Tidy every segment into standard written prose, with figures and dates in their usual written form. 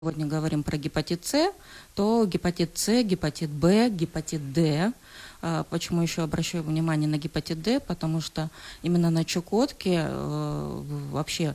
сегодня говорим про гепатит С, то гепатит С, гепатит Б, гепатит Д. Почему еще обращаю внимание на гепатит Д? Потому что именно на Чукотке вообще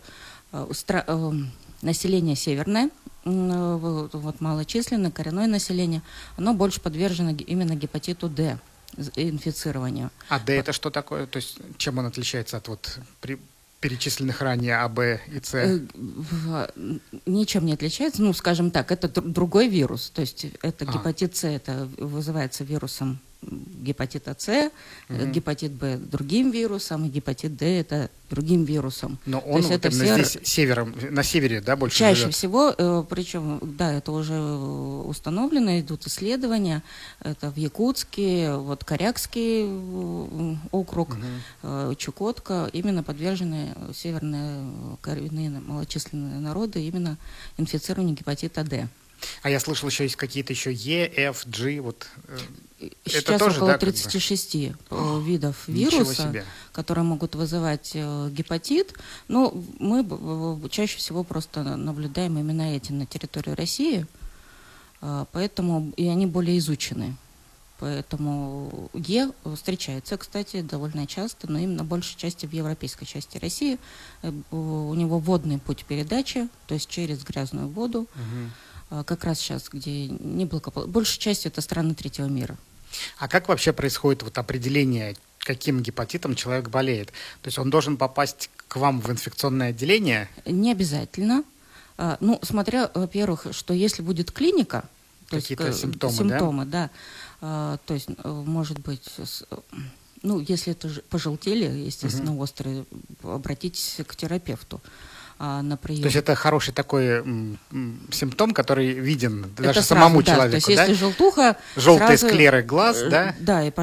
население северное, вот малочисленное, коренное население, оно больше подвержено именно гепатиту Д, инфицированию. А Д это что такое? То есть чем он отличается от перечисленных ранее А, Б и С? Ничем не отличается. Ну, скажем так, это другой вирус. То есть это гепатит С, это вызывается вирусом гепатита С, гепатит Б другим вирусом, и гепатит Д это другим вирусом. Но он вот это здесь на севере, да, больше чаще живет? всего, причем, да, это уже установлено, идут исследования, это в Якутске, вот Корякский округ, Чукотка, именно подвержены северные коренные малочисленные народы именно инфицированию гепатита Д. А я слышал, еще есть какие-то еще Е, Ф, G, вот. Сейчас это тоже, около да, 36 видов вируса, которые могут вызывать гепатит. Но мы чаще всего просто наблюдаем именно эти на территории России, поэтому и они более изучены. Поэтому Е встречается, кстати, довольно часто, но именно большей части в европейской части России. У него водный путь передачи, то есть через грязную воду. Как раз сейчас, где неблагополучно. Большей частью это страны третьего мира. А как вообще происходит вот определение, каким гепатитом человек болеет? То есть он должен попасть к вам в инфекционное отделение? Не обязательно. Ну, смотря, во-первых, что если будет клиника, какие-то симптомы, да? То есть, может быть, ну, если это пожелтели, естественно, острые, обратитесь к терапевту. На прием. То есть это хороший такой симптом, который виден даже самому человеку, то есть если желтуха... Желтые склеры глаз, да? Да, и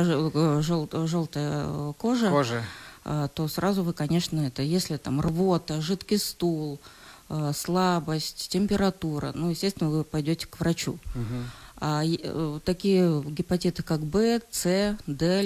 желтая кожа, то сразу вы, конечно, это, если там рвота, жидкий стул, слабость, температура, ну, естественно, вы пойдете к врачу. А такие гепатиты, как Б, С, Д,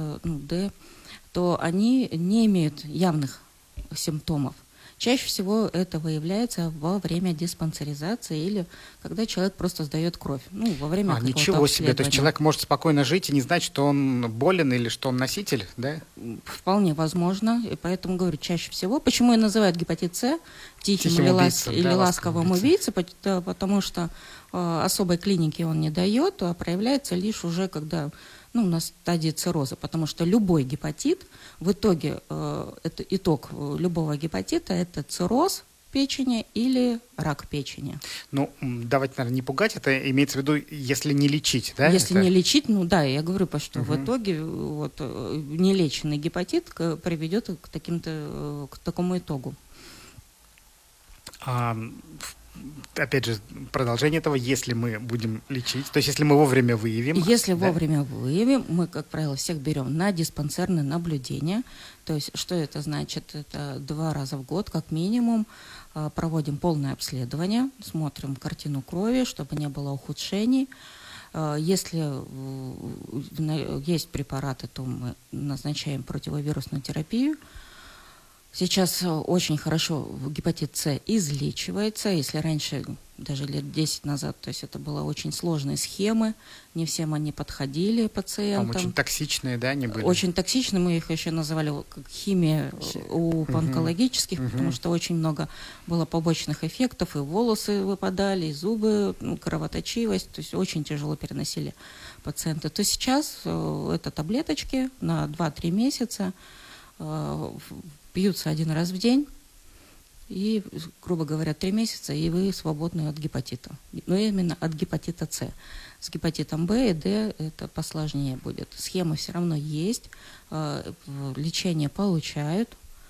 то они не имеют явных симптомов. Чаще всего это выявляется во время диспансеризации или когда человек просто сдает кровь. Ну, во время какого-то ничего себе, то есть человек может спокойно жить и не знать, что он болен или что он носитель, да? Вполне возможно, и поэтому говорю, чаще всего. Почему и называют гепатит С тихим или ласковым убийцей? Потому что особой клиники он не дает, а проявляется лишь уже когда... на стадии цирроза, потому что любой гепатит, в итоге, это итог любого гепатита, это цирроз печени или рак печени. Ну, давайте, наверное, не пугать, это имеется в виду, если не лечить, да? Если не лечить, я говорю, что в итоге вот, нелеченный гепатит приведет к такому итогу. Опять же, продолжение этого, если мы будем лечить, то есть если мы вовремя выявим. Если вовремя выявим, мы, как правило, всех берем на диспансерное наблюдение. То есть что это значит? Это 2 раза в год, как минимум, проводим полное обследование, смотрим картину крови, чтобы не было ухудшений. Если есть препараты, то мы назначаем противовирусную терапию. Сейчас очень хорошо гепатит С излечивается. Если раньше, даже лет 10 назад, то есть это были очень сложные схемы, не всем они подходили пациентам. Очень токсичные, да, они были? Очень токсичные, мы их еще называли как химия у онкологических, потому что очень много было побочных эффектов, и волосы выпадали, и зубы, кровоточивость, то есть очень тяжело переносили пациенты. То сейчас это таблеточки на 2-3 месяца, пьются 1 раз в день, и, грубо говоря, 3 месяца, и вы свободны от гепатита. Но именно от гепатита С. С гепатитом Б и Д это посложнее будет. Схема все равно есть, лечение получают.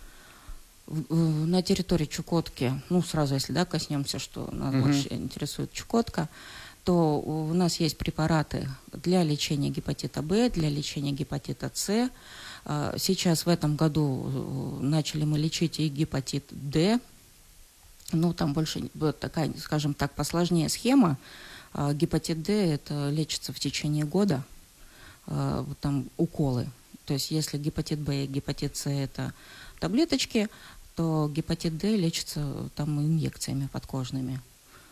На территории Чукотки, сразу, если коснемся, что нас больше интересует Чукотка, то у нас есть препараты для лечения гепатита Б, для лечения гепатита С. Сейчас в этом году начали мы лечить и гепатит Д. Там больше такая, скажем так, посложнее схема. Гепатит Д это лечится в течение года, там уколы. То есть если гепатит Б и гепатит С это таблеточки, то гепатит Д лечится там инъекциями подкожными.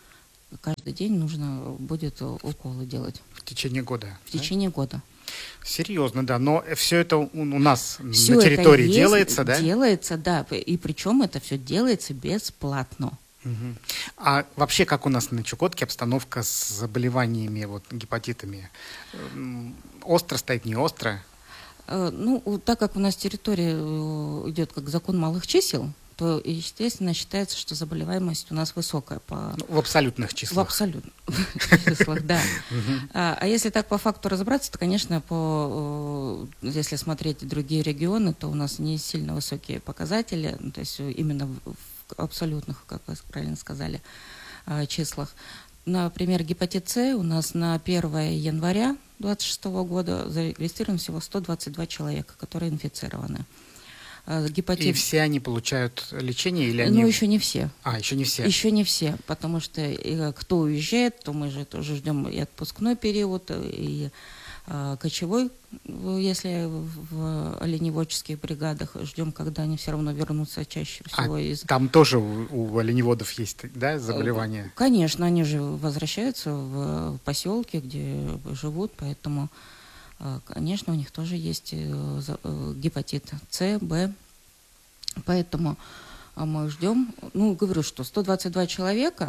Каждый день нужно будет уколы делать. В течение года? В течение года. Серьезно, да. Но все это у нас Все на территории это делается, да? Делается, да. И причем это все делается бесплатно. Угу. А вообще, как у нас на Чукотке обстановка с заболеваниями, вот, гепатитами? Остро стоит, не остро? Ну, так как у нас территория идет как закон малых чисел, то, естественно, считается, что заболеваемость у нас высокая. В абсолютных числах. В абсолютных числах, да. А если так по факту разобраться, то, конечно, если смотреть другие регионы, то у нас не сильно высокие показатели, то есть именно в абсолютных, как вы правильно сказали, числах. Например, гепатит С у нас на 1 января 2026 года зарегистрировано всего 122 человека, которые инфицированы. И все они получают лечение или они... Ну, еще не все. Еще не все. Еще не все, потому что кто уезжает, то мы же тоже ждем и отпускной период, и кочевой, если в оленеводческих бригадах, ждем, когда они все равно вернутся чаще всего. Там тоже у оленеводов есть, да, заболевания? Конечно, они же возвращаются в поселки, где живут, поэтому... Конечно, у них тоже есть гепатит С, Б, поэтому мы ждем. Ну, говорю, что 122 человека,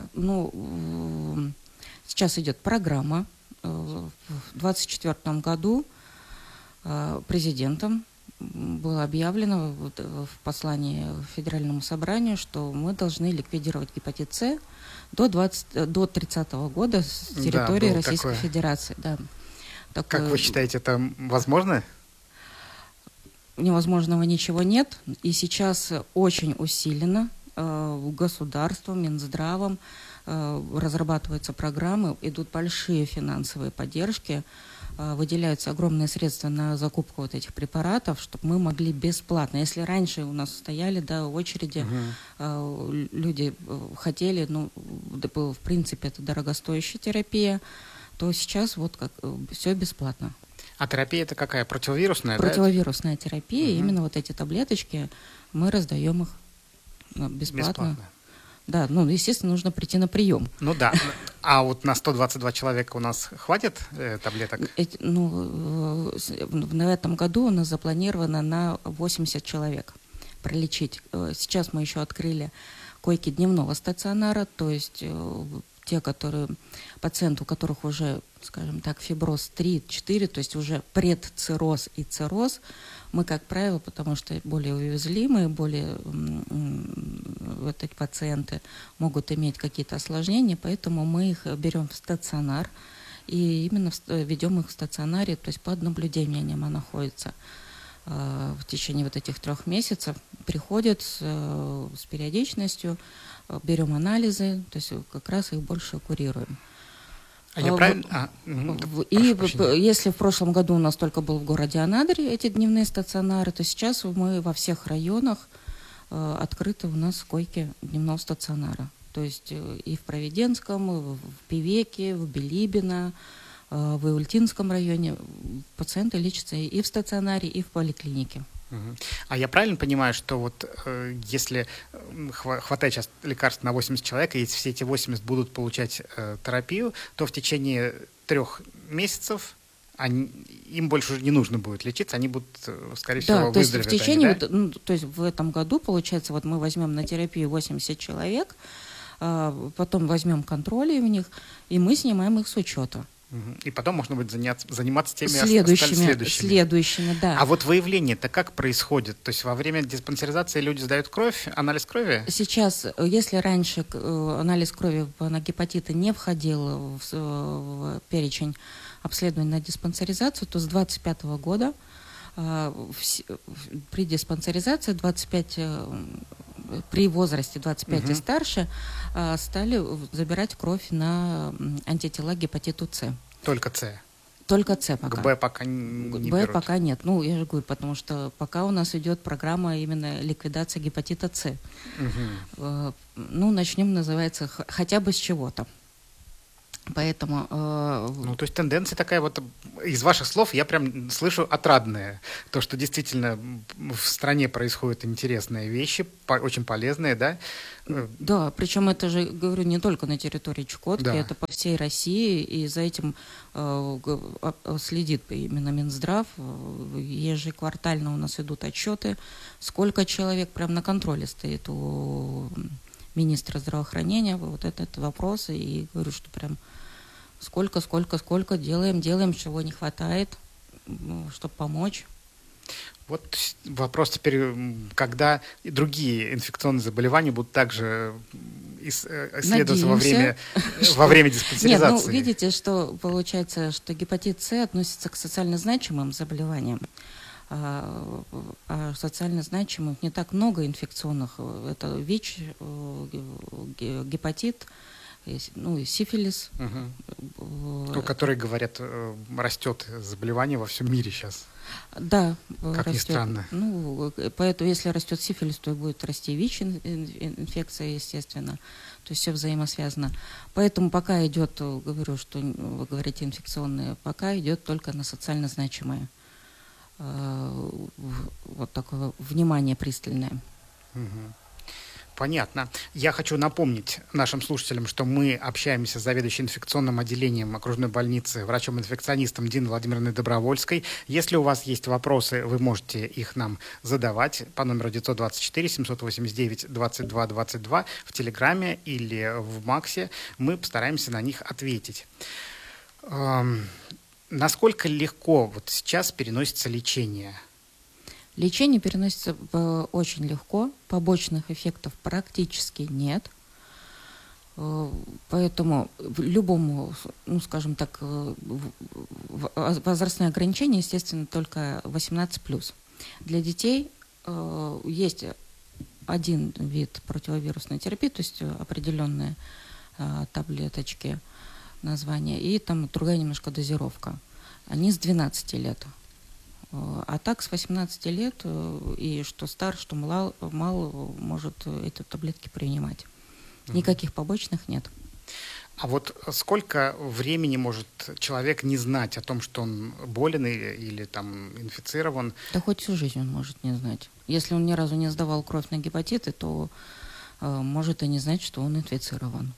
сейчас идет программа. В 2024 году президентом было объявлено в послании Федеральному собранию, что мы должны ликвидировать гепатит С до 30 года с территории Российской Федерации. Да. Как вы считаете, это возможно? Невозможного ничего нет. И сейчас очень усиленно государством, Минздравом разрабатываются программы, идут большие финансовые поддержки, выделяются огромные средства на закупку вот этих препаратов, чтобы мы могли бесплатно. Если раньше у нас стояли очереди, люди хотели, в принципе, это дорогостоящая терапия, то сейчас все бесплатно. А терапия это какая? Противовирусная, Противовирусная терапия. Именно вот эти таблеточки, мы раздаем их бесплатно. Да, естественно, нужно прийти на прием. Ну да. А вот на 122 человека у нас хватит таблеток? В этом году у нас запланировано на 80 человек пролечить. Сейчас мы еще открыли койки дневного стационара, то есть те, пациенты, у которых уже, скажем так, фиброз 3-4, то есть уже предцирроз и цирроз, мы, как правило, потому что более уязвимые, эти пациенты могут иметь какие-то осложнения, поэтому мы их берем в стационар и именно ведем их в стационаре, то есть под наблюдением они находятся в течение этих 3 месяцев, приходят с периодичностью, берем анализы, то есть как раз их больше курируем. Если в прошлом году у нас только был в городе Анадырь эти дневные стационары, то сейчас мы во всех районах открыты у нас койки дневного стационара. То есть и в Провиденском, в Певеке, в Билибино, в Иультинском районе пациенты лечатся и в стационаре, и в поликлинике. А я правильно понимаю, что если хватает сейчас лекарств на 80 человек, и если все эти 80 будут получать терапию, то в течение 3 месяцев им больше уже не нужно будет лечиться, они будут, скорее всего, выздороветь. То есть в течение, то есть в этом году, получается, мы возьмем на терапию 80 человек, потом возьмем контроли у них, и мы снимаем их с учета. И потом можно будет заниматься теми следующими, да. А выявление-то как происходит? То есть во время диспансеризации люди сдают кровь, анализ крови? Сейчас, если раньше анализ крови на гепатиты не входил в перечень обследований на диспансеризацию, то с 2025 года при диспансеризации 25 при возрасте 25 и старше стали забирать кровь на антитела к гепатиту С. Только С? Только С пока. К Б пока не Б берут. пока нет. Я же говорю, потому что пока у нас идет программа именно ликвидация гепатита С. Начнем, называется, хотя бы с чего-то. Поэтому... Ну, то есть тенденция такая вот, из ваших слов я прям слышу отрадная. То, что действительно в стране происходят интересные вещи, очень полезные, да? Да, причем это же, говорю, не только на территории Чукотки, Да. это по всей России, и за этим следит именно Минздрав. Ежеквартально у нас идут отчеты, сколько человек прям на контроле стоит у министра здравоохранения, вот этот вопрос, и говорю, что прям сколько, делаем, чего не хватает, чтобы помочь. Вот вопрос теперь, когда и другие инфекционные заболевания будут также исследоваться во время диспансеризации. Нет, ну, видите, что получается, что гепатит С относится к социально значимым заболеваниям, а социально значимых не так много инфекционных. Это ВИЧ, гепатит, ну, и сифилис. Угу. Который, говорят, растет заболевание во всем мире сейчас. Да, как растет. Ни странно. Ну, поэтому, если растет сифилис, то и будет расти ВИЧ, инфекция, естественно. То есть все взаимосвязано. Поэтому пока идет, говорю, что вы говорите инфекционные, пока идет только на социально значимые. Вот такое внимание пристальное. Угу. Понятно. Я хочу напомнить нашим слушателям, что мы общаемся с заведующей инфекционным отделением окружной больницы, врачом-инфекционистом Диной Владимировной Добровольской. Если у вас есть вопросы, вы можете их нам задавать по номеру 924-789-2222 в Телеграме или в Максе. Мы постараемся на них ответить. Насколько легко вот сейчас переносится лечение? Лечение переносится очень легко, побочных эффектов практически нет. Поэтому любому, ну, скажем так, возрастное ограничение, естественно, только 18+. Для детей есть один вид противовирусной терапии, то есть определенные таблеточки, названия, и там другая немножко дозировка. Они с 12 лет. А так с 18 лет и что стар, что мало может эти таблетки принимать. Никаких побочных нет. А вот сколько времени может человек не знать о том, что он болен или там инфицирован? Да хоть всю жизнь он может не знать. Если он ни разу не сдавал кровь на гепатиты, то может и не знать, что он инфицирован.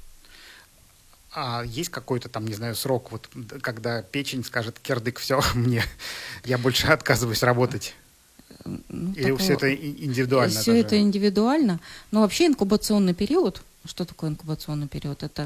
А есть какой-то там, не знаю, срок, вот, когда печень скажет: кирдык, все, я больше отказываюсь работать? Ну, или все это индивидуально? Все это индивидуально. Но вообще инкубационный период, что такое инкубационный период? Это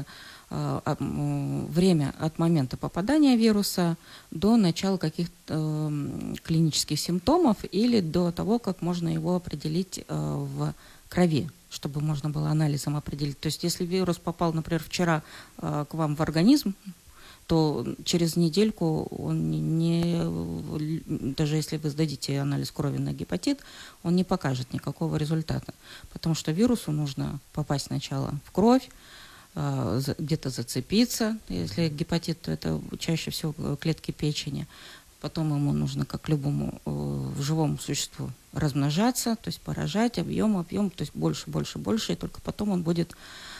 время от момента попадания вируса до начала каких-то клинических симптомов или до того, как можно его определить в крови, чтобы можно было анализом определить. То есть если вирус попал, например, вчера к вам в организм, то через недельку он даже если вы сдадите анализ крови на гепатит, он не покажет никакого результата. Потому что вирусу нужно попасть сначала в кровь, где-то зацепиться. Если гепатит, то это чаще всего клетки печени. Потом ему нужно, как любому живому существу, размножаться, то есть поражать, объем, то есть больше, и только потом он будет,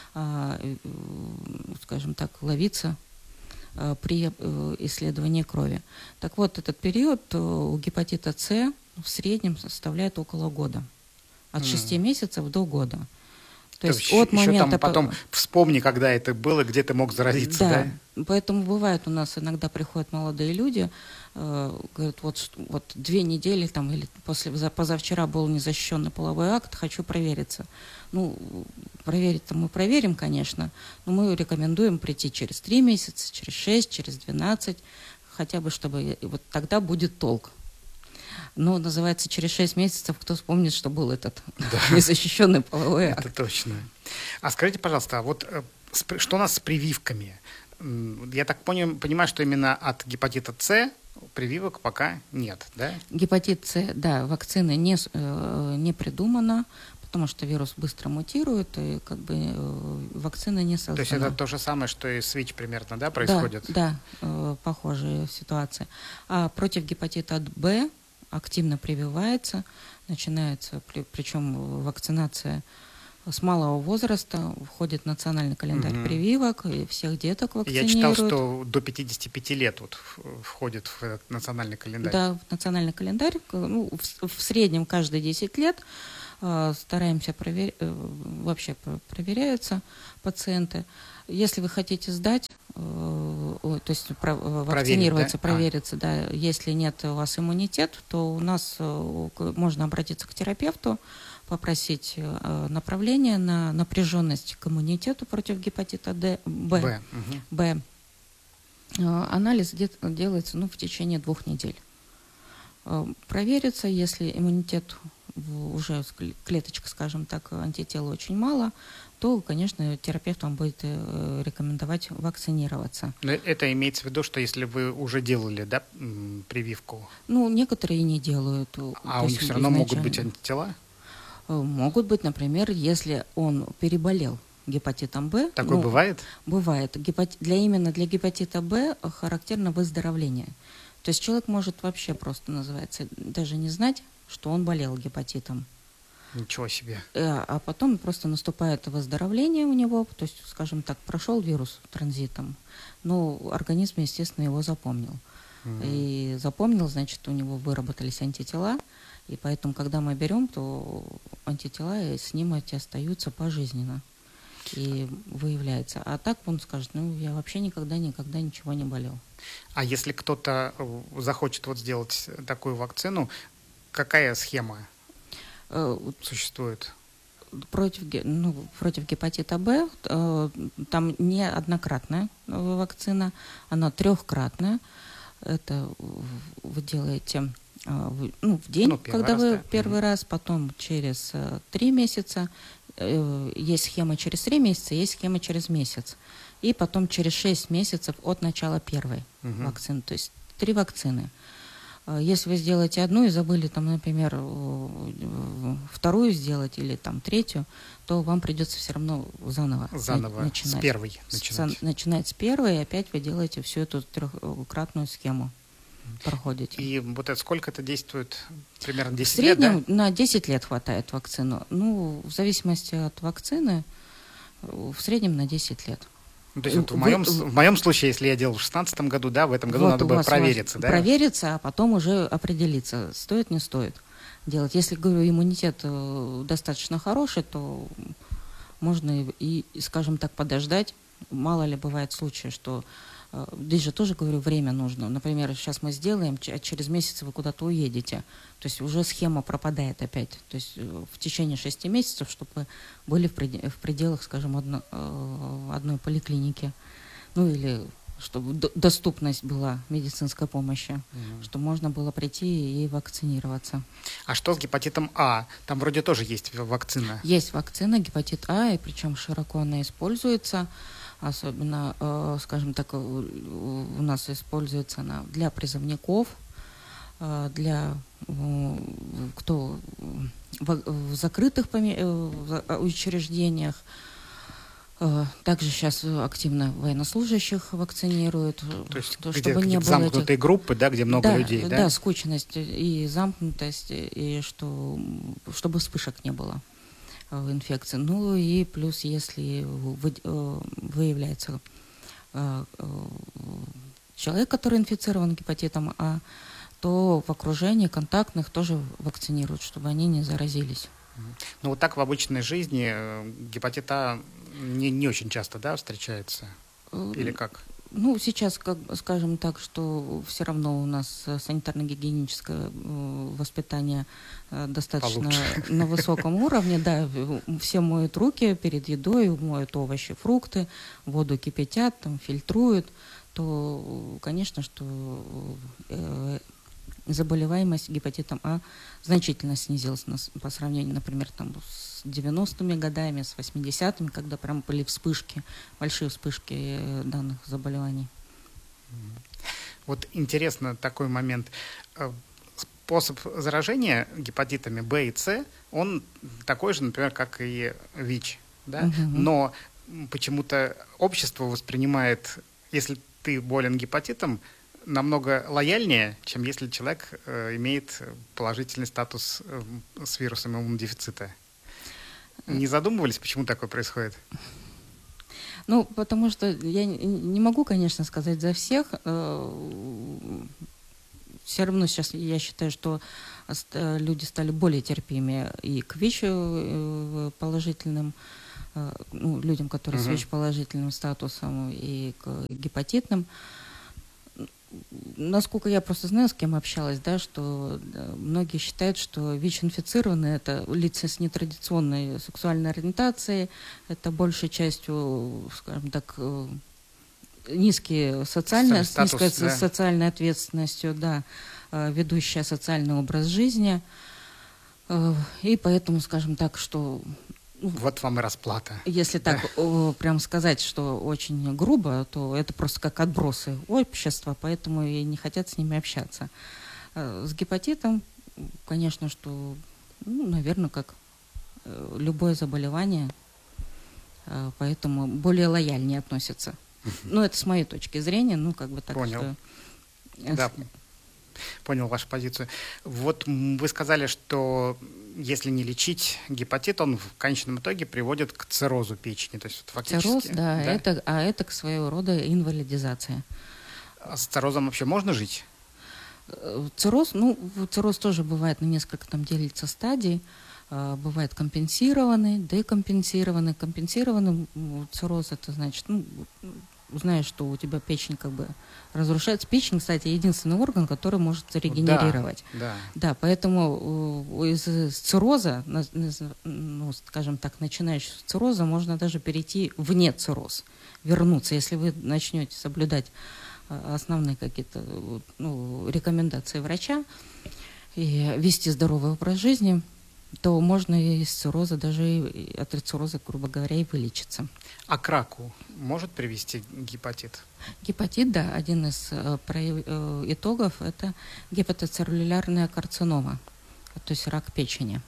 скажем так, ловиться при исследовании крови. Так вот, этот период у гепатита С в среднем составляет около года. От 6 месяцев до года. То есть от момента... Там потом вспомни, когда это было, где ты мог заразиться, да? Поэтому бывает у нас иногда приходят молодые люди, говорят, вот 2 недели там, или позавчера был незащищенный половой акт, хочу провериться. Ну, проверить-то мы проверим, конечно, но мы рекомендуем прийти через 3 месяца, через 6, через 12, хотя бы, чтобы вот тогда будет толк. Но называется через 6 месяцев, кто вспомнит, что был этот незащищенный половой акт. Это точно. А скажите, пожалуйста, а вот что у нас с прививками? Я так понимаю, что именно от гепатита С прививок пока нет, да? Гепатит С, да, вакцины не придумано, потому что вирус быстро мутирует, и как бы вакцина не создана. То есть это то же самое, что и с ВИЧ примерно, да, происходит? Да, похожая ситуация. А против гепатита Б активно прививается, начинается, причем вакцинация С малого возраста входит национальный календарь прививок, и всех деток вакцинируют. Я читал, что до 55 лет вот входит в этот национальный календарь. Да, в национальный календарь. Ну, в среднем каждые 10 лет стараемся вообще проверяются пациенты. Если вы хотите сдать, то есть вакцинироваться, провериться, да, если нет у вас иммунитет, то у нас можно обратиться к терапевту, попросить направление на напряженность к иммунитету против гепатита Б. Анализ делается в течение 2 недель. Проверится, если иммунитет уже клеточка, скажем так, антител очень мало, то, конечно, терапевт вам будет рекомендовать вакцинироваться. Но это имеется в виду, что если вы уже делали, да, прививку? Ну, некоторые не делают. А у них все равно могут быть антитела? Могут быть, например, если он переболел гепатитом Б. Такое бывает? Бывает. Именно для гепатита Б характерно выздоровление. То есть человек может вообще просто, называется, даже не знать, что он болел гепатитом. Ничего себе. А потом просто наступает выздоровление у него, то есть, скажем так, прошел вирус транзитом, но организм, естественно, его запомнил. И запомнил, значит, у него выработались антитела, и поэтому, когда мы берем, то антитела с ним эти остаются пожизненно и выявляется. А так он скажет, я вообще никогда ничего не болел. А если кто-то захочет сделать такую вакцину, какая схема существует? Против гепатита Б там не однократная вакцина, она 3-кратная. Это вы делаете в день, когда вы первый раз, потом через 3 месяца. Есть схема через 3 месяца, есть схема через месяц. И потом через 6 месяцев от начала первой вакцины. То есть 3 вакцины. Если вы сделаете одну и забыли, например, вторую сделать или 3-ю, то вам придется все равно заново начинать. С первой начинать с первой, и опять вы делаете всю эту 3-кратную схему. Проходите. И это сколько это действует? Примерно 10 лет, да? В среднем на 10 лет хватает вакцину. В зависимости от вакцины, в среднем на 10 лет. То есть в моем случае, если я делал в 2016 году, да, в этом году надо было провериться, да? Провериться, а потом уже определиться, стоит, не стоит делать. Если, говорю, иммунитет достаточно хороший, то можно и, скажем так, подождать. Мало ли бывает случаи, что здесь же тоже, говорю, время нужно. Например, сейчас мы сделаем, а через месяц вы куда-то уедете. То есть уже схема пропадает опять. То есть в течение 6 месяцев, чтобы вы были в пределах, скажем, одной поликлиники. Или чтобы доступность была медицинской помощи, чтобы можно было прийти и вакцинироваться. А что с гепатитом А? Там вроде тоже есть вакцина. Есть вакцина, гепатит А, и причем широко она используется. Особенно, скажем так, у нас используется она для призывников, для кто в закрытых учреждениях. Также сейчас активно военнослужащих вакцинируют. То есть чтобы не было замкнутые группы, да, где много людей, да? Да, скучность и замкнутость, и чтобы вспышек не было инфекции. И плюс, если выявляется человек, который инфицирован гепатитом А, то в окружении контактных тоже вакцинируют, чтобы они не заразились. Так в обычной жизни гепатит А не очень часто, да, встречается? Или как? Сейчас, скажем так, что все равно у нас санитарно-гигиеническое воспитание достаточно получше. На высоком уровне. Да, все моют руки перед едой, моют овощи, фрукты, воду кипятят, фильтруют. То, конечно, что заболеваемость гепатитом А значительно снизилась по сравнению, например, с 90-ми годами, с 80-ми, когда прям были вспышки, большие вспышки данных заболеваний. Интересно такой момент. Способ заражения гепатитами Б и С, он такой же, например, как и ВИЧ, да? Но почему-то общество воспринимает, если ты болен гепатитом, намного лояльнее, чем если человек имеет положительный статус с вирусом иммунодефицита. Не задумывались, почему такое происходит? Ну, потому что я не могу, конечно, сказать за всех. Все равно сейчас я считаю, что люди стали более терпимее и к ВИЧ-положительным, ну, людям, которые с ВИЧ-положительным статусом, и к гепатитным. Насколько я просто знаю, с кем общалась, да, что многие считают, что ВИЧ-инфицированные – это лица с нетрадиционной сексуальной ориентацией, это большей частью, скажем так, низкой социальной ответственностью, да, ведущая социальный образ жизни. И поэтому, скажем так, что... Вот вам и расплата. Если так прям сказать, что очень грубо, то это просто как отбросы общества, поэтому и не хотят с ними общаться. С гепатитом, конечно, что, ну, наверное, как любое заболевание, поэтому более лояльнее относятся. Ну, это с моей точки зрения, ну, как бы так. Понял. Что... Да, понял вашу позицию. Вот вы сказали, что если не лечить гепатит, он в конечном итоге приводит к циррозу печени. То есть фактически... Цирроз, да, да? Это своего рода инвалидизация. А с циррозом вообще можно жить? Цирроз, ну, цирроз тоже бывает на несколько там делится стадий. Бывает компенсированный, декомпенсированный. Компенсированный цирроз, это значит, ну, знаешь, что у тебя печень как бы разрушается. Печень, кстати, единственный орган, который может регенерировать. Да, поэтому из цирроза, ну, скажем так, начинающего с цирроза, можно даже перейти в нецирроз, вернуться, если вы начнете соблюдать основные какие-то, ну, рекомендации врача и вести здоровый образ жизни, то можно из цирроза, даже от цирроза, грубо говоря, и вылечиться. А к раку может привести гепатит? Гепатит, да, один из итогов – это гепатоцеллюлярная карцинома, то есть рак печени.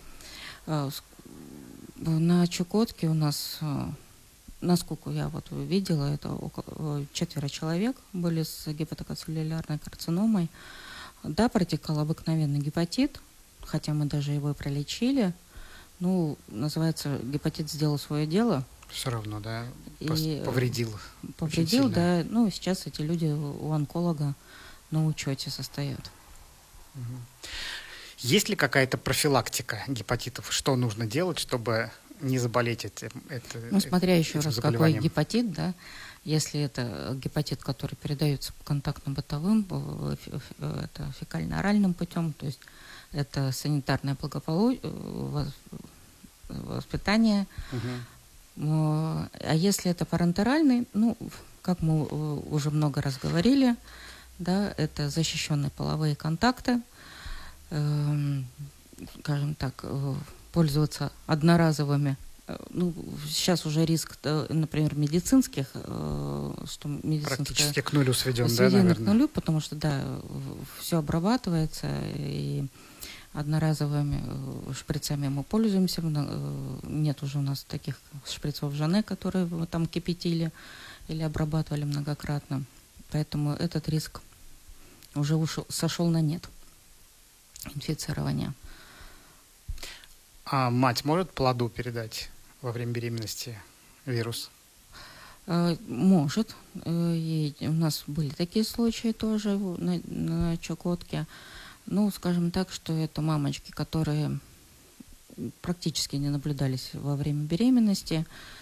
На Чукотке у нас, насколько я вот видела, это около 4 человек были с гепатоцеллюлярной карциномой. Да, протекал обыкновенный гепатит, хотя мы даже его и пролечили. Ну, называется, гепатит сделал свое дело. Все равно, да, и повредил. Повредил, да. Ну, сейчас эти люди у онколога на учете состоят. Есть ли какая-то профилактика гепатитов? Что нужно делать, чтобы не заболеть этим? Ну, смотря еще раз, какой гепатит, да. Если это гепатит, который передается контактно-бытовым, это фекально-оральным путем, то есть это санитарное воспитание. А если это парентеральный, ну, как мы уже много раз говорили, да, это защищенные половые контакты, скажем так, пользоваться одноразовыми. Ну, сейчас уже риск, например, медицинских, что практически к нулю сведен, да, наверное? К нулю, потому что, да, все обрабатывается, и одноразовыми шприцами мы пользуемся. Нет уже у нас таких шприцов Жанне, которые мы там кипятили или обрабатывали многократно. Поэтому этот риск уже сошел на нет инфицирования. А мать может плоду передать во время беременности вирус? Может. И у нас были такие случаи тоже на Чукотке. Ну, скажем так, что это мамочки, которые практически не наблюдались во время беременности,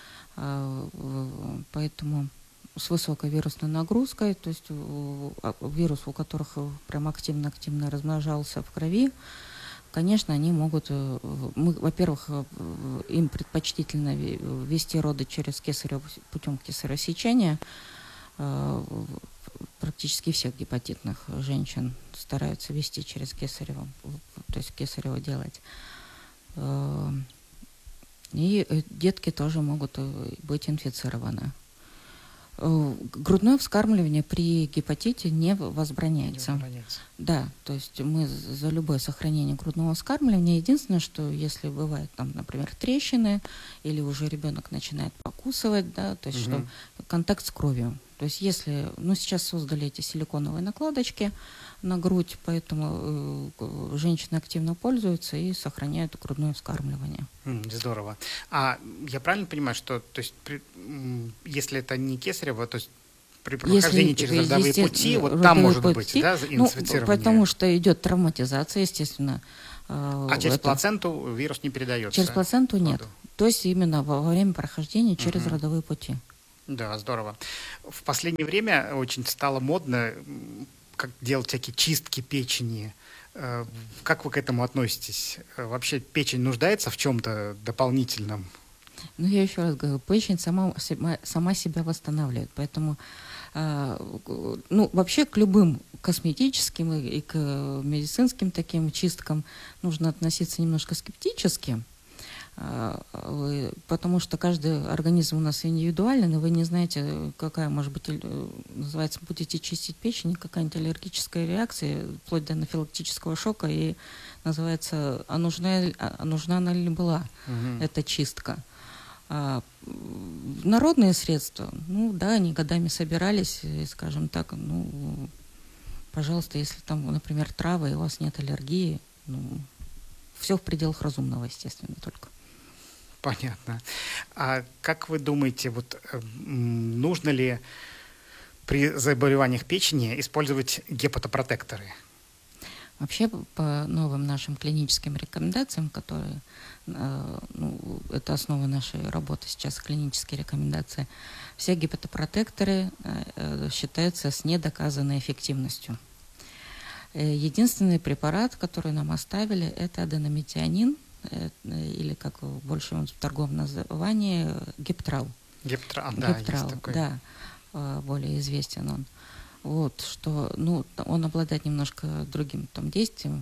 поэтому с высокой вирусной нагрузкой, то есть вирус, у которых прям активно размножался в крови, конечно, они могут, во-первых, им предпочтительно вести роды путем кесарево сечения. Практически всех гепатитных женщин стараются вести через кесарево, то есть кесарево делать. И детки тоже могут быть инфицированы. Грудное вскармливание при гепатите не возбраняется. Да, то есть мы за любое сохранение грудного вскармливания. Единственное, что если бывает там, например, трещины, или уже ребенок начинает покусывать, да, то есть что контакт с кровью То есть если, сейчас создали эти силиконовые накладочки на грудь, поэтому женщины активно пользуются и сохраняют грудное вскармливание. Здорово. А я правильно понимаю, что, то есть, если это не кесарево, то есть при прохождении через родовые пути, вот там может быть, да, инфицирование? Потому что идет травматизация, естественно. А через плаценту вирус не передается? Через плаценту нет. То есть именно во время прохождения через родовые пути. Да, здорово. В последнее время очень стало модно как делать всякие чистки печени. Как вы к этому относитесь? Вообще печень нуждается в чем-то дополнительном? Я еще раз говорю, печень сама себя восстанавливает. Поэтому вообще к любым косметическим и к медицинским таким чисткам нужно относиться немножко скептически. Потому что каждый организм у нас индивидуален, и вы не знаете, какая, может быть, называется, будете чистить печень, какая-нибудь аллергическая реакция, вплоть до анафилактического шока, и называется, нужна она ли была эта чистка. Народные средства, они годами собирались, скажем так, пожалуйста, если там, например, травы, и у вас нет аллергии, все в пределах разумного, естественно, только. Понятно. А как вы думаете, нужно ли при заболеваниях печени использовать гепатопротекторы? Вообще, по новым нашим клиническим рекомендациям, которые, это основа нашей работы сейчас, клинические рекомендации, все гепатопротекторы считаются с недоказанной эффективностью. Единственный препарат, который нам оставили, это аденометионин, или как больше в торговом названии, Гептрал. Гептрал, есть такой. Да, более известен он. Что, он обладает немножко другим действием,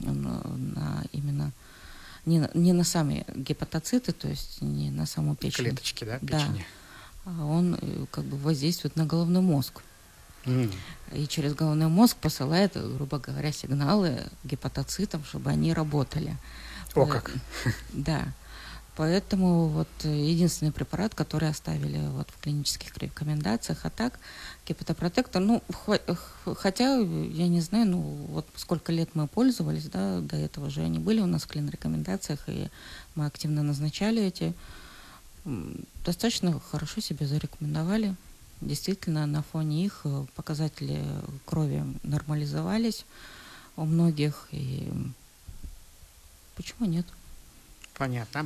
именно не на сами гепатоциты, то есть не на саму печень. Клеточки, печени. Да, а он воздействует на головной мозг. И через головной мозг посылает, грубо говоря, сигналы гепатоцитам, чтобы они работали. О, как! Да. Поэтому единственный препарат, который оставили в клинических рекомендациях, а так гепатопротектор, хотя я не знаю, сколько лет мы пользовались, да, до этого же они были у нас в клин-рекомендациях, и мы активно назначали эти, достаточно хорошо себя зарекомендовали. Действительно, на фоне их показатели крови нормализовались у многих, и почему нет? Понятно.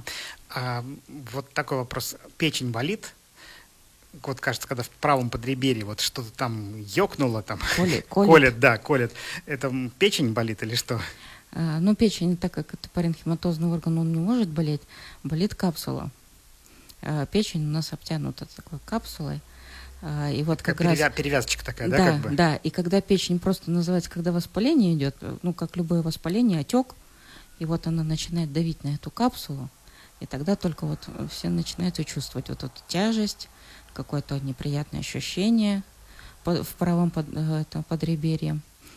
Такой вопрос. Печень болит? Кажется, когда в правом подреберье что-то там ёкнуло, там колет. Это печень болит или что? Печень, так как это паренхиматозный орган, он не может болеть, болит капсула. Печень у нас обтянута такой капсулой. И как раз перевязочка такая, да? Да, и когда печень просто называется, когда воспаление идет, как любое воспаление, отек, и она начинает давить на эту капсулу, и тогда только все начинают чувствовать эту тяжесть, какое-то неприятное ощущение в правом подреберье.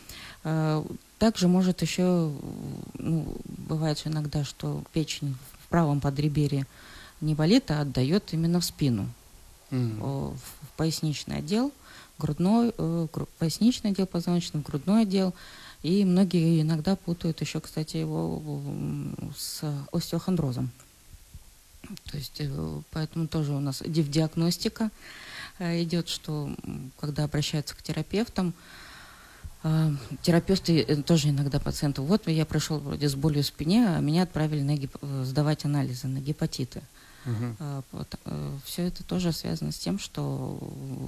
Также может еще, бывает же иногда, что печень в правом подреберье не болит, а отдает именно в спину, в поясничный отдел, поясничный отдел позвоночного, грудной отдел. И многие иногда путают еще, кстати, его с остеохондрозом. То есть, поэтому тоже у нас диагностика идет, что когда обращаются к терапевтам, терапевты тоже иногда пациенту, я пришел вроде с болью в спине, а меня отправили сдавать анализы на гепатиты. Все это тоже связано с тем, что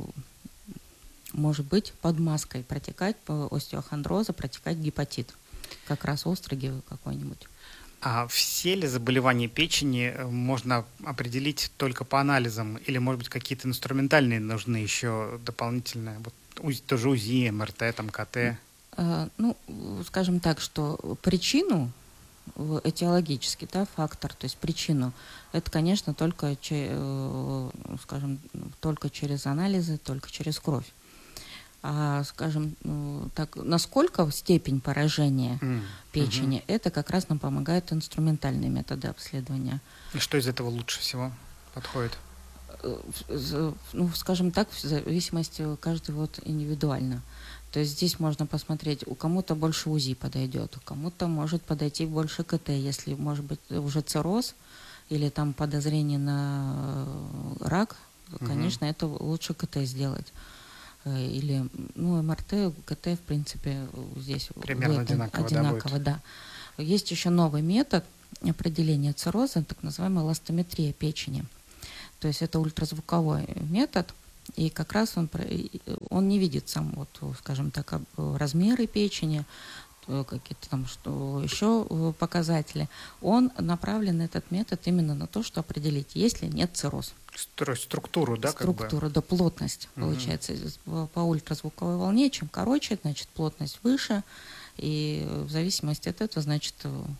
может под маской протекать по остеохондрозу, протекать гепатит, как раз острый какой-нибудь. А все ли заболевания печени можно определить только по анализам? Или, может быть, какие-то инструментальные нужны еще дополнительные? Тоже УЗИ, МРТ, КТ? Скажем так, что причину этиологический, фактор, то есть причину, это, конечно, только через анализы, только через кровь. Скажем так, насколько степень поражения печени, это как раз нам помогают инструментальные методы обследования. И что из этого лучше всего подходит? Ну, скажем так, в зависимости каждый вот индивидуально. То есть здесь можно посмотреть, у кому-то больше УЗИ подойдет, у кому-то может подойти больше КТ, если, может быть, уже цирроз или там подозрение на рак, конечно, это лучше КТ сделать. Или, ну, МРТ, КТ, в принципе, здесь примерно одинаково, да. Есть еще новый метод определения цирроза, так называемая эластометрия печени. То есть это ультразвуковой метод, и как раз он не видит сам, вот, скажем так, размеры печени, какие-то там что еще показатели. Он направлен, этот метод, именно на то, что определить, есть ли нет цирроз. Структуру, да? Структуру, да, плотность, получается, по ультразвуковой волне. Чем короче, значит, плотность выше, и в зависимости от этого, значит,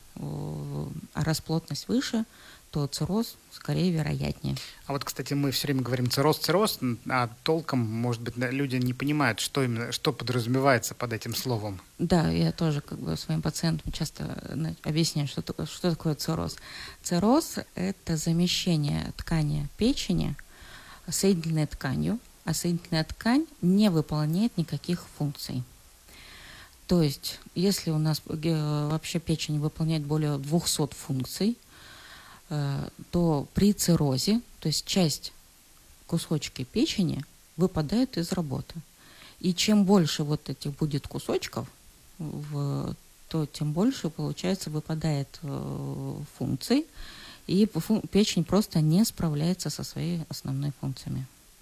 раз плотность выше, то цирроз скорее вероятнее. А вот, кстати, мы все время говорим цирроз, а толком, может быть, люди не понимают, что подразумевается под этим словом. Да, я тоже как бы своим пациентам часто объясняю, что такое цирроз. Цирроз – это замещение ткани печени соединительной тканью, а соединительная ткань не выполняет никаких функций. То есть, если у нас вообще печень выполняет более 200 функций, то при циррозе, то есть часть кусочки печени выпадают из работы. И чем больше вот этих будет кусочков, то тем больше, получается, выпадает функций, и печень просто не справляется со своими основными функциями.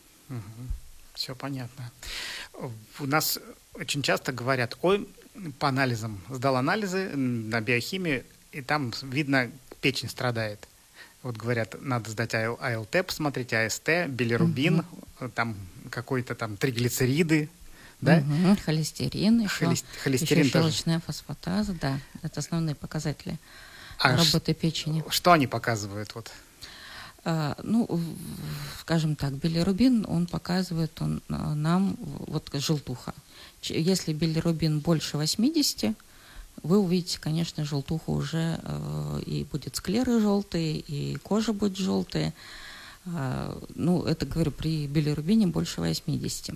Все понятно. У нас очень часто говорят, по анализам, сдал анализы на биохимию, и там видно, печень страдает. Вот говорят, надо сдать АЛТ, посмотреть АСТ, билирубин, там какой-то там триглицериды, да? Холестерин, еще щелочная фосфатаза, да, это основные показатели работы печени. Что они показывают? Вот? Ну, скажем так, билирубин, он показывает нам вот желтуха. Если билирубин больше 80, вы увидите, конечно, желтуху уже, и будет склеры желтые, и кожа будет желтая. Ну, это, говорю, при билирубине больше 80.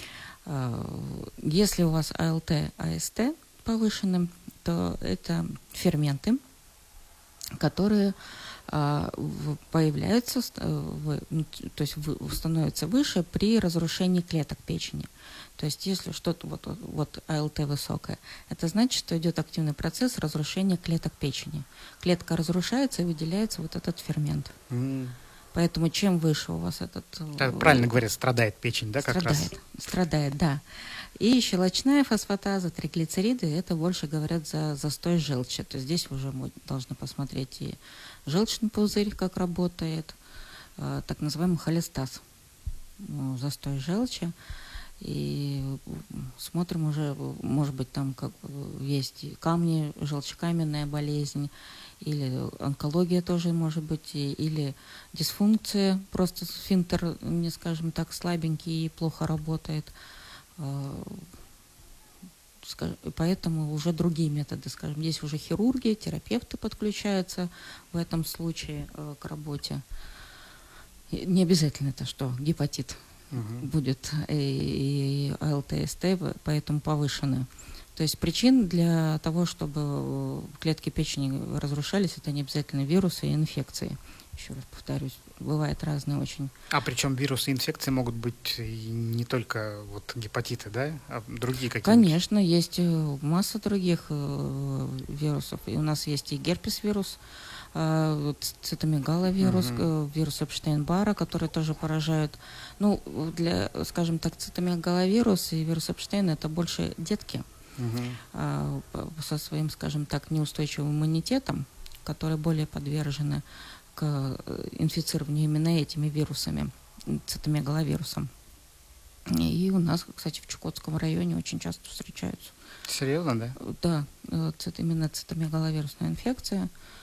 Если у вас АЛТ, АСТ повышенным, то это ферменты, которые появляются, то есть становятся выше при разрушении клеток печени. То есть если что-то, вот АЛТ высокое, это значит, что идет активный процесс разрушения клеток печени. Клетка разрушается и выделяется вот этот фермент. Поэтому чем выше у вас этот... Правильно говорят, страдает печень, да, как раз? Страдает, да. И щелочная фосфатаза, триглицериды, это больше говорят за застой желчи. То есть здесь уже мы должны посмотреть и желчный пузырь, как работает, так называемый холестаз, застой желчи. И смотрим уже, может быть, там как есть камни, желчекаменная болезнь, или онкология тоже может быть, или дисфункция, просто сфинктер, не скажем так, слабенький и плохо работает. Поэтому уже другие методы, скажем, здесь уже хирурги, терапевты подключаются в этом случае к работе. Не обязательно это что гепатит будет и АЛТ-СТ, поэтому повышены. То есть причин для того, чтобы клетки печени разрушались, это не обязательно вирусы и инфекции. Еще раз повторюсь, бывают разные очень. А причем вирусы и инфекции могут быть не только вот гепатиты, да, а другие какие-то? Конечно, есть масса других вирусов. И у нас есть и герпес-вирус, цитомегаловирус, вирус Эпштейн-Барра, которые тоже поражают. Ну, скажем так, цитомегаловирус и вирус Эпштейна это больше детки со своим, скажем так, неустойчивым иммунитетом, которые более подвержены к инфицированию именно этими вирусами, цитомегаловирусом. И у нас, кстати, в Чукотском районе очень часто встречаются. Серьезно, да? Да, именно цитомегаловирусная инфекция.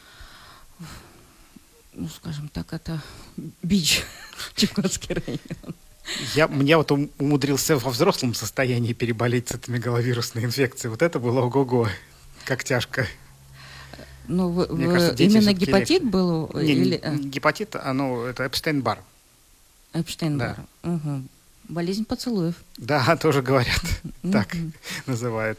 Ну, скажем так, это бич Чукотский район. Мне вот умудрился во взрослом состоянии переболеть цитомегаловирусной инфекцией. Вот это было ого-го, как тяжко. Ну, именно гепатит был? Не гепатит, это Эпштейн-Барр. Эпштейн-Бар. Да. Угу. Болезнь поцелуев. Да, тоже говорят, так называют.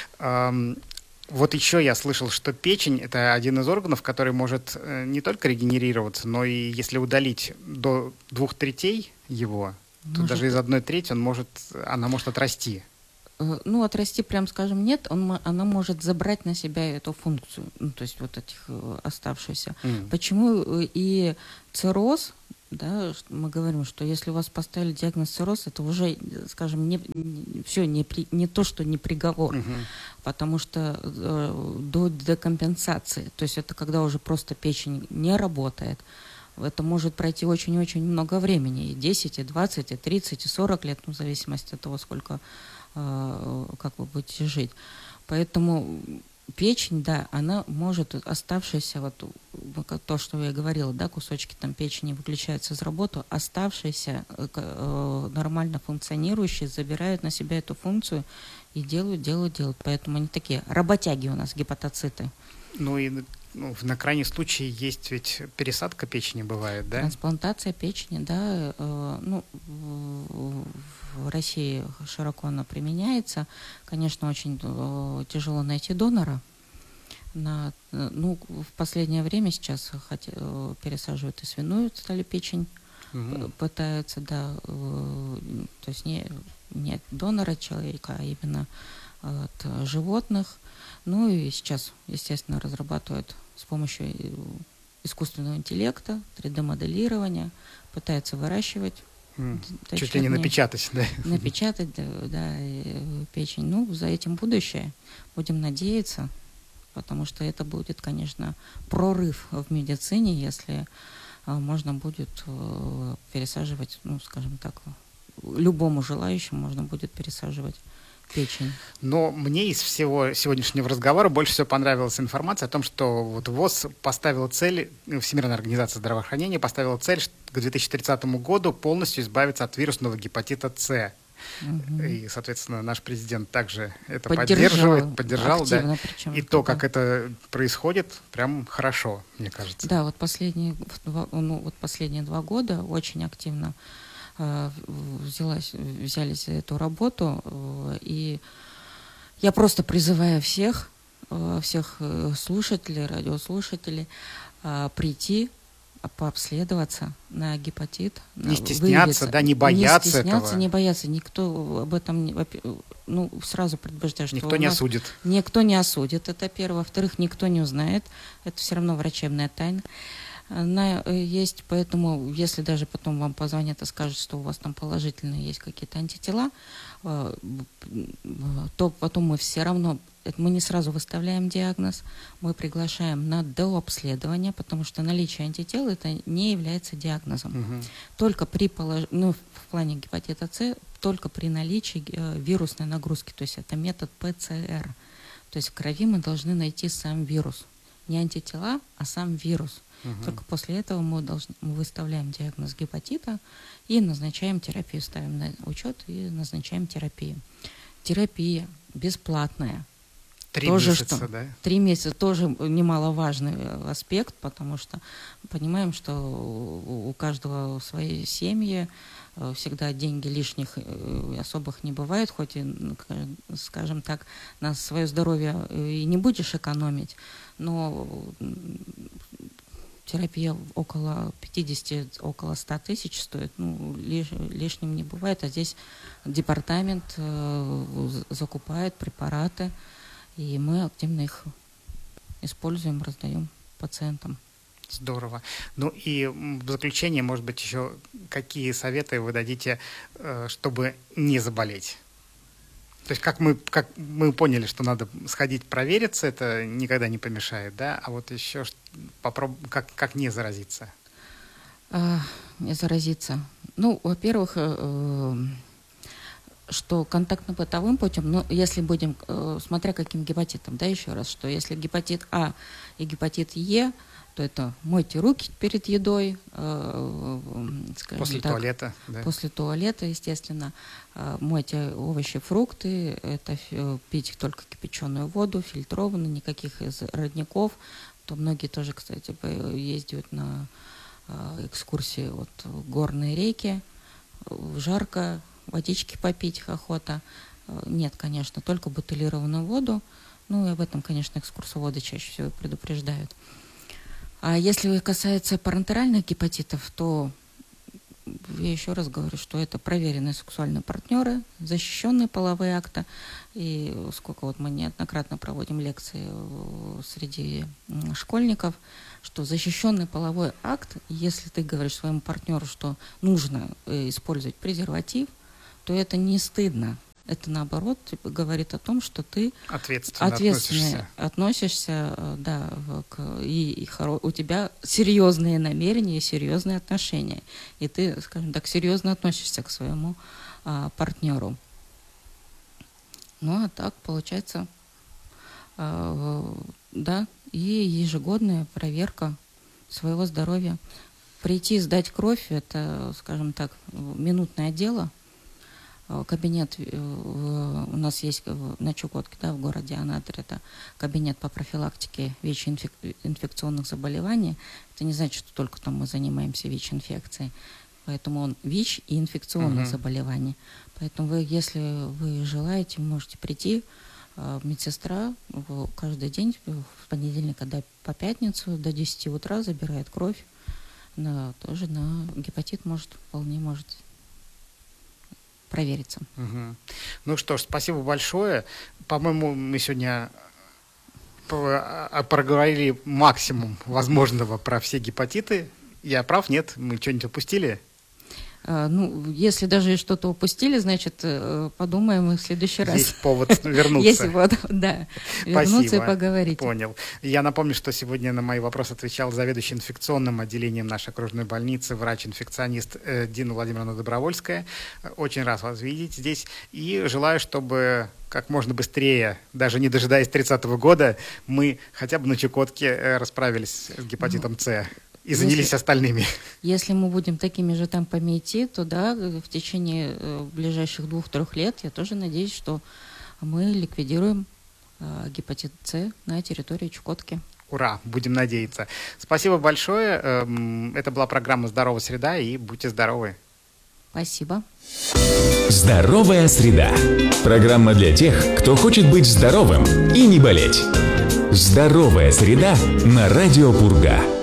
Вот еще я слышал, что печень – это один из органов, который может не только регенерироваться, но и если удалить до 2/3 его, то даже из 1/3 она может отрасти. Ну, отрасти, прям скажем, нет, она может забрать на себя эту функцию, ну, то есть вот этих оставшихся. Почему и цирроз, да, мы говорим, что если у вас поставили диагноз цирроз, это уже, скажем, не то, что не приговор, потому что до декомпенсации, то есть это когда уже просто печень не работает, это может пройти очень-очень много времени, и 10, и 20, и 30, и 40 лет, ну, в зависимости от того, сколько, как вы будете жить. Поэтому печень, да, она может, оставшиеся, вот то, что я говорила, да, кусочки там печени выключаются из работы, оставшиеся нормально функционирующие забирают на себя эту функцию и делают. Поэтому они такие работяги у нас, гепатоциты. Ну и на крайний случай есть ведь пересадка печени бывает, да? Трансплантация печени, да, ну, в России широко она применяется. Конечно, очень тяжело найти донора. Ну, в последнее время сейчас пересаживают и свиную стали печень, пытаются, да, то есть не от донора человека, а именно от животных. Ну и сейчас, естественно, разрабатывают с помощью искусственного интеллекта, 3D-моделирования, пытаются выращивать. Чуть ли не напечатать, да? Напечатать, да, печень. Ну, за этим будущее. Будем надеяться, потому что это будет, конечно, прорыв в медицине, если можно будет пересаживать, ну, скажем так, любому желающему можно будет пересаживать печень. Но мне из всего сегодняшнего разговора больше всего понравилась информация о том, что вот ВОЗ поставила цель, Всемирная организация здравоохранения поставила цель к 2030 году полностью избавиться от вирусного гепатита С. И, соответственно, наш президент также это поддержал, да. И то, как это происходит, прям хорошо, мне кажется. Да, вот последние 2 года очень активно взялись за эту работу, и я просто призываю всех слушателей, радиослушателей прийти, пообследоваться на гепатит. Не стесняться, да, не бояться этого. Не стесняться, не бояться. Никто об этом, ну, сразу предупреждаю, что никто не осудит. Никто не осудит, это первое. Во-вторых, никто не узнает. Это все равно врачебная тайна. Она есть, поэтому, если даже потом вам позвонят и скажут, что у вас там положительные есть какие-то антитела, то потом мы все равно, мы не сразу выставляем диагноз, мы приглашаем на дообследование, потому что наличие антител это не является диагнозом. Только в плане гепатита С, только при наличии вирусной нагрузки, то есть это метод ПЦР. То есть в крови мы должны найти сам вирус. Не антитела, а сам вирус. Только после этого мы выставляем диагноз гепатита и назначаем терапию, ставим на учет и назначаем терапию. Терапия бесплатная. 3 месяца, да? 3 месяца тоже немаловажный аспект, потому что понимаем, что у каждого свои семьи, всегда деньги лишних особых не бывает, хоть и, скажем так, на свое здоровье и не будешь экономить, но терапия около 50, около 100 тысяч стоит, ну, лишним не бывает, а здесь департамент закупает препараты, и мы активно их используем, раздаем пациентам. Здорово. Ну и в заключение, может быть, еще какие советы вы дадите, чтобы не заболеть? То есть как мы поняли, что надо сходить провериться, это никогда не помешает, да? А вот еще как не заразиться? Не заразиться. Ну, во-первых, что контактно-бытовым путем, но если будем, смотря каким гепатитом, да, еще раз, что если гепатит А и гепатит Е, то это мойте руки перед едой, после туалета, да? После туалета, естественно, мойте овощи, фрукты, это пить только кипяченую воду, фильтрованную, никаких из родников. То многие тоже, кстати, ездят на экскурсии, вот горные реки, жарко, водички попить охота. Нет, конечно, только бутилированную воду. Ну, и об этом, конечно, экскурсоводы чаще всего предупреждают. А если касается парентеральных гепатитов, то я еще раз говорю, что это проверенные сексуальные партнеры, защищенные половые акты. И сколько вот мы неоднократно проводим лекции среди школьников, что защищенный половой акт, если ты говоришь своему партнеру, что нужно использовать презерватив, то это не стыдно. Это, наоборот, говорит о том, что ты ответственно относишься, да, у тебя серьезные намерения, серьезные отношения. И ты, скажем так, серьезно относишься к своему партнеру. Ну, а так, получается, да, и ежегодная проверка своего здоровья. Прийти сдать кровь – это, скажем так, минутное дело. Кабинет у нас есть на Чукотке, да, в городе Анадырь, это кабинет по профилактике ВИЧ-инфекционных заболеваний. Это не значит, что только там мы занимаемся ВИЧ-инфекцией. Поэтому он ВИЧ и инфекционных заболеваний. Поэтому вы, если вы желаете, можете прийти. Медсестра каждый день с понедельника по пятницу до 10 утра забирает кровь. Тоже на гепатит вполне может провериться. Ну что ж, спасибо большое. По-моему, мы сегодня проговорили максимум возможного про все гепатиты. Я прав, нет? Мы что-нибудь упустили? Ну, если даже что-то упустили, значит, подумаем и в следующий раз. Есть повод вернуться. Есть повод, да. Вернуться и поговорить. Понял. Я напомню, что сегодня на мои вопросы отвечал заведующий инфекционным отделением нашей окружной больницы, врач-инфекционист Дина Владимировна Добровольская. Очень рад вас видеть здесь. И желаю, чтобы как можно быстрее, даже не дожидаясь 30-го года, мы хотя бы на Чукотке расправились с гепатитом С. И занялись остальными. Если мы будем такими же темпами идти, то да, в течение ближайших 2-3 лет я тоже надеюсь, что мы ликвидируем гепатит С на территории Чукотки. Ура, будем надеяться. Спасибо большое. Это была программа «Здоровая среда», и будьте здоровы. Спасибо. «Здоровая среда». Программа для тех, кто хочет быть здоровым и не болеть. «Здоровая среда» на радио Пурга.